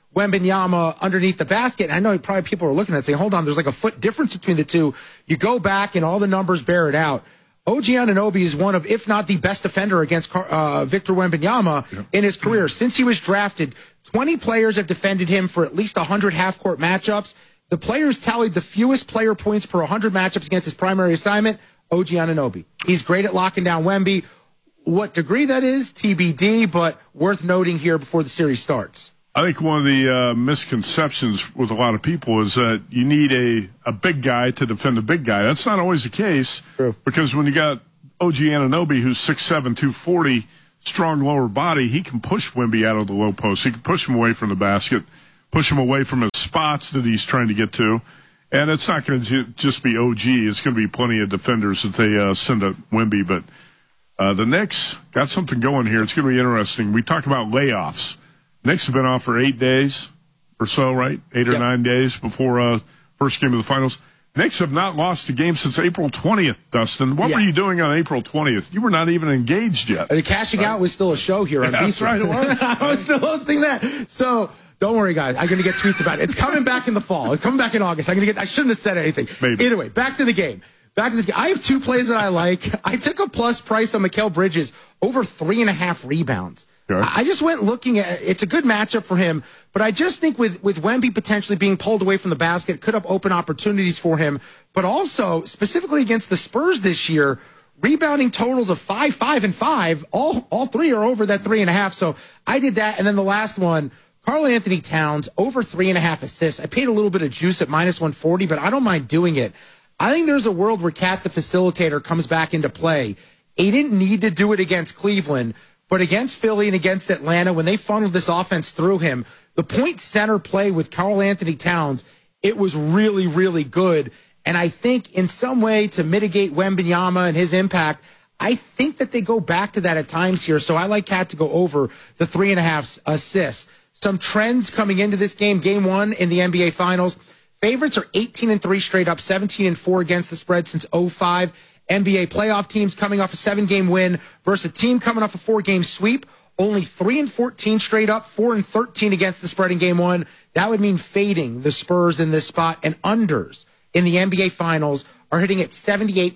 Wembanyama underneath the basket. And I know probably people are looking at it saying, hold on, there's like a foot difference between the two. You go back and all the numbers bear it out. OG Anunoby is one of, if not the best defender against Victor Wembanyama in his career. Since he was drafted, 20 players have defended him for at least 100 half-court matchups. The players tallied the fewest player points per 100 matchups against his primary assignment, OG Anunoby. He's great at locking down Wemby. What degree that is, TBD, but worth noting here before the series starts. I think one of the misconceptions with a lot of people is that you need a big guy to defend a big guy. That's not always the case. True. Because when you got OG Anunoby, who's 6'7", 240, strong lower body, he can push Wemby out of the low post. He can push him away from the basket, push him away from his spots that he's trying to get to. And it's not going to just be OG. It's going to be plenty of defenders that they send at Wemby. But the Knicks got something going here. It's going to be interesting. We talk about layoffs. Knicks have been off for 8 days or so, right? 8 or 9 days before first game of the finals. Knicks have not lost a game since April 20th, Dustin. What were you doing on April 20th? You were not even engaged yet. The cashing out was still a show here on That's right, it was. I was still hosting that. So don't worry, guys. I'm going to get tweets about it. It's coming back in the fall. It's coming back in August. I shouldn't have said anything. Maybe. Either way, back to the game. I have 2 plays that I like. I took a plus price on Mikal Bridges over 3.5 rebounds. Sure. I just went looking at it's a good matchup for him, but I just think with Wemby potentially being pulled away from the basket, it could have open opportunities for him. But also, specifically against the Spurs this year, rebounding totals of 5, 5, and 5, all 3 are over that 3.5. So I did that. And then the last one, Karl Anthony Towns, over 3.5 assists. I paid a little bit of juice at minus 140, but I don't mind doing it. I think there's a world where Cat the facilitator comes back into play. He didn't need to do it against Cleveland, but against Philly and against Atlanta, when they funneled this offense through him, the point center play with Karl Anthony Towns, it was really, really good. And I think in some way to mitigate Wembanyama and his impact, I think that they go back to that at times here. So I like Cat to go over the 3.5 assists. Some trends coming into this game, game 1 in the NBA Finals. Favorites are 18-3 straight up, 17-4 against the spread since 2005. NBA playoff teams coming off a 7-game win versus a team coming off a 4-game sweep. Only 3-14 straight up, 4-13 against the spread in game 1. That would mean fading the Spurs in this spot. And unders in the NBA Finals are hitting at 78%,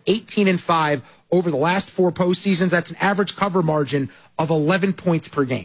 18-5 over the last 4 postseasons. That's an average cover margin of 11 points per game.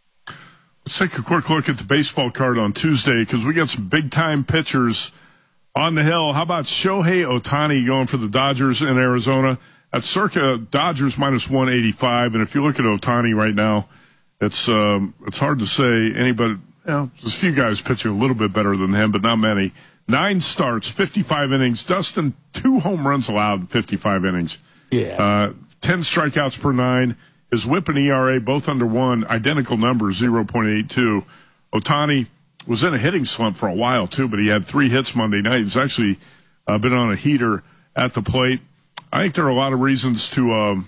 Let's take a quick look at the baseball card on Tuesday because we got some big-time pitchers on the hill. How about Shohei Ohtani going for the Dodgers in Arizona? At circa Dodgers minus 185. And if you look at Ohtani right now, it's hard to say anybody, there's a few guys pitching a little bit better than him, but not many. 9 starts, 55 innings. Dustin, 2 home runs allowed in 55 innings. 10 strikeouts per 9. His whip and ERA both under 1, identical numbers, 0.82. Ohtani was in a hitting slump for a while, too, but he had 3 hits Monday night. He's actually been on a heater at the plate. I think there are a lot of reasons to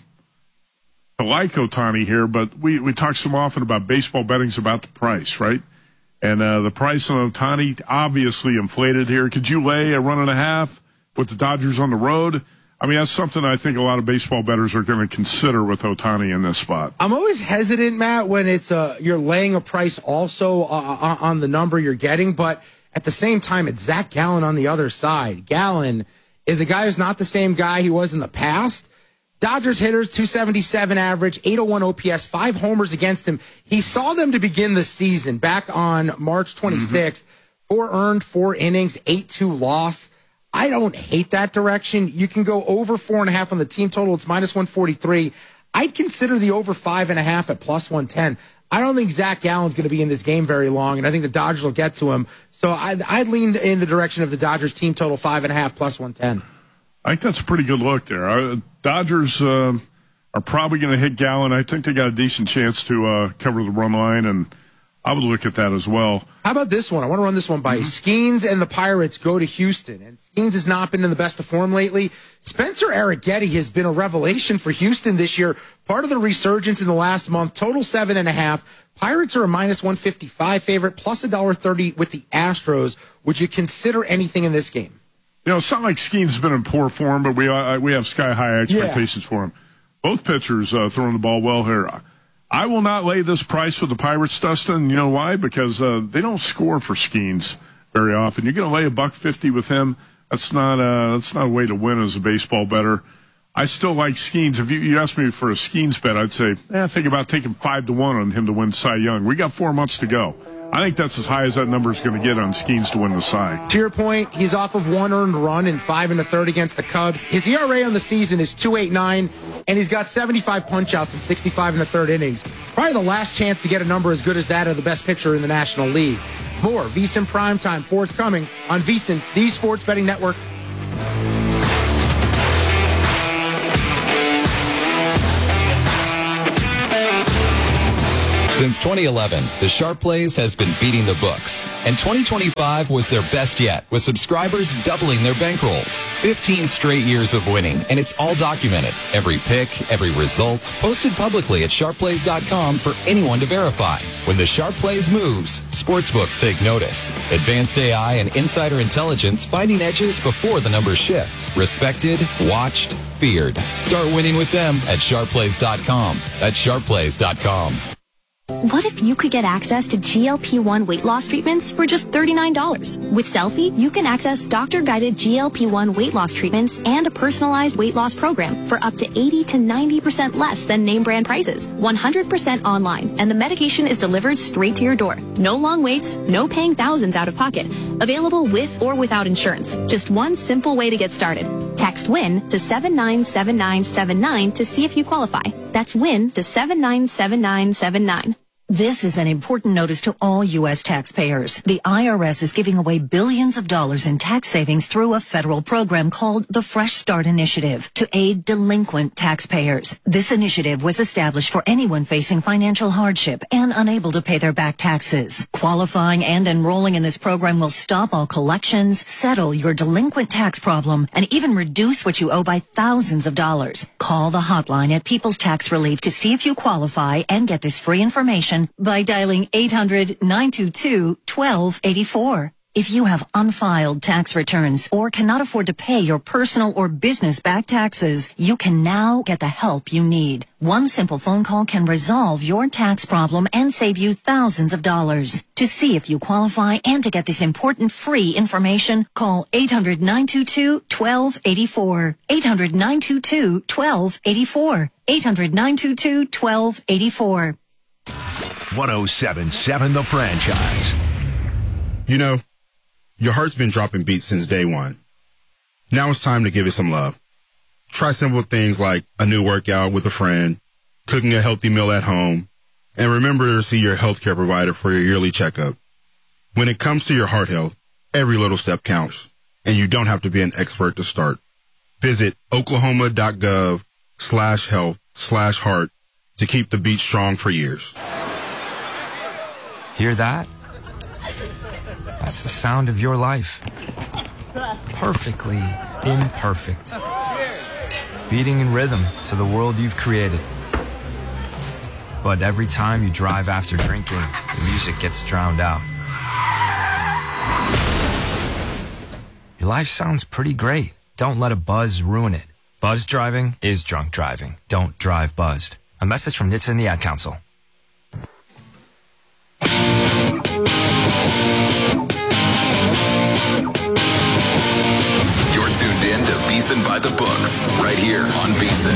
like Ohtani here, but we talk so often about baseball betting's about the price, right? And the price on Ohtani obviously inflated here. Could you lay a 1.5 with the Dodgers on the road? I mean, that's something I think a lot of baseball bettors are going to consider with Ohtani in this spot. I'm always hesitant, Matt, when it's you're laying a price also on the number you're getting, but at the same time, it's Zach Gallen on the other side. Gallen is a guy who's not the same guy he was in the past. Dodgers hitters, 277 average, 801 OPS, 5 homers against him. He saw them to begin the season back on March 26th. 4 earned, 4 innings, 8-2 loss. I don't hate that direction. You can go over 4.5 on the team total. It's minus 143. I'd consider the over 5.5 at plus 110. I don't think Zach Gallen's going to be in this game very long, and I think the Dodgers will get to him. So I'd lean in the direction of the Dodgers team total 5.5 plus 110. I think that's a pretty good look there. Dodgers are probably going to hit Gallen. I think they got a decent chance to cover the run line, and I would look at that as well. How about this one? I want to run this one by you. Skeens and the Pirates go to Houston, and Skeens has not been in the best of form lately. Spencer Arrighetti has been a revelation for Houston this year. Part of the resurgence in the last month, total 7.5. Pirates are a minus 155 favorite, plus $1.30 with the Astros. Would you consider anything in this game? It's not like Skeens has been in poor form, but we have sky-high expectations for him. Both pitchers throwing the ball well here. I will not lay this price with the Pirates, Dustin. You know why? Because they don't score for Skeens very often. You're going to lay $1.50 with him. That's not a way to win as a baseball bettor. I still like Skeens. If you asked me for a Skeens bet, I'd say, think about taking 5-1 on him to win Cy Young. We got 4 months to go. I think that's as high as that number is going to get on Skeens to win the Cy. To your point, he's off of 1 earned run in 5 1/3 against the Cubs. His ERA on the season is 2.89, and he's got 75 punch-outs in 65 1/3 innings. Probably the last chance to get a number as good as that of the best pitcher in the National League. More VSiN Primetime forthcoming on VSiN, the Sports Betting Network. Since 2011, the Sharp Plays has been beating the books, and 2025 was their best yet, with subscribers doubling their bankrolls. 15 straight years of winning, and it's all documented. Every pick, every result, posted publicly at sharpplays.com for anyone to verify. When the Sharp Plays moves, sportsbooks take notice. Advanced AI and insider intelligence finding edges before the numbers shift. Respected, watched, feared. Start winning with them at sharpplays.com. That's sharpplays.com. What if you could get access to GLP-1 weight loss treatments for just $39? With Selfie, you can access doctor-guided GLP-1 weight loss treatments and a personalized weight loss program for up to 80 to 90% less than name brand prices. 100% online, and the medication is delivered straight to your door. No long waits, no paying thousands out of pocket. Available with or without insurance. Just one simple way to get started. Text WIN to 797979 to see if you qualify. That's WIN to 797979. This is an important notice to all U.S. taxpayers. The IRS is giving away billions of dollars in tax savings through a federal program called the Fresh Start Initiative to aid delinquent taxpayers. This initiative was established for anyone facing financial hardship and unable to pay their back taxes. Qualifying and enrolling in this program will stop all collections, settle your delinquent tax problem, and even reduce what you owe by thousands of dollars. Call the hotline at People's Tax Relief to see if you qualify and get this free information by dialing 800-922-1284. If you have unfiled tax returns or cannot afford to pay your personal or business back taxes, you can now get the help you need. One simple phone call can resolve your tax problem and save you thousands of dollars. To see if you qualify and to get this important free information, call 800-922-1284. 800-922-1284. 800-922-1284. 107.7 The Franchise. You know, your heart's been dropping beats since day one. Now it's time to give it some love. Try simple things like a new workout with a friend, cooking a healthy meal at home, and remember to see your healthcare provider for your yearly checkup. When it comes to your heart health, every little step counts, and you don't have to be an expert to start. Visit oklahoma.gov/health/heart to keep the beat strong for years. Hear that? That's the sound of your life. Perfectly imperfect. Beating in rhythm to the world you've created. But every time you drive after drinking, the music gets drowned out. Your life sounds pretty great. Don't let a buzz ruin it. Buzz driving is drunk driving. Don't drive buzzed. A message from NHTSA and the Ad Council. You're tuned in to VSiN by the Books, right here on VSiN.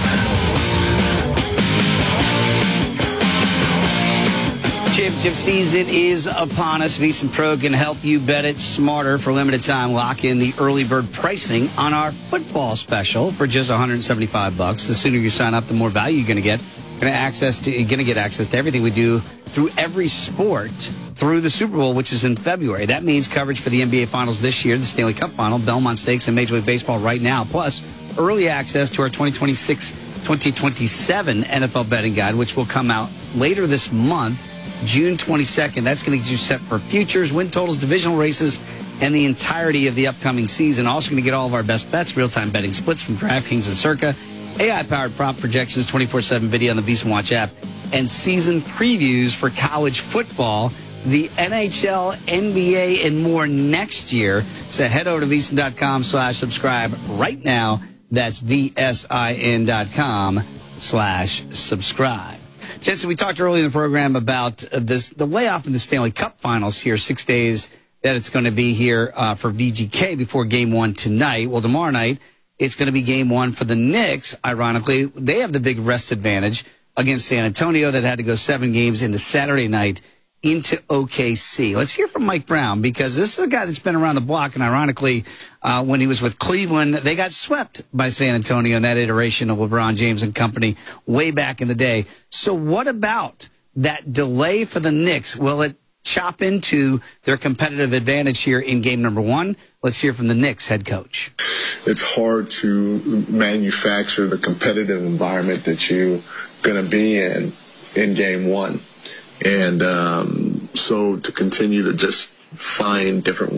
Championship season is upon us. VSiN Pro can help you bet it smarter. For limited time, lock in the early bird pricing on our football special for just $175. The sooner you sign up, the more value you're going to get. You're going to get access to everything we do through every sport through the Super Bowl, which is in February. That means coverage for the NBA Finals this year, the Stanley Cup Final, Belmont Stakes, and Major League Baseball right now. Plus, early access to our 2026-2027 NFL betting guide, which will come out later this month, June 22nd. That's going to get you set for futures, win totals, divisional races, and the entirety of the upcoming season. Also going to get all of our best bets, real-time betting splits from DraftKings and Circa, AI-powered prop projections, 24/7 video on the VSiN Watch app, and season previews for college football, the NHL, NBA, and more next year. So head over to VSiN.com/subscribe right now. That's VSIN.com/subscribe. Jensen, we talked earlier in the program about the layoff in the Stanley Cup Finals here, 6 days that it's going to be here for VGK before Game 1 tonight. Well, tomorrow night, it's going to be Game 1 for the Knicks. Ironically, they have the big rest advantage against San Antonio that had to go 7 games into Saturday night into OKC. Let's hear from Mike Brown, because this is a guy that's been around the block, and ironically, when he was with Cleveland, they got swept by San Antonio in that iteration of LeBron James and company way back in the day. So what about that delay for the Knicks? Will it chop into their competitive advantage here in game number 1? Let's hear from the Knicks head coach. It's hard to manufacture the competitive environment that you're going to be in game 1. And so to continue to just find different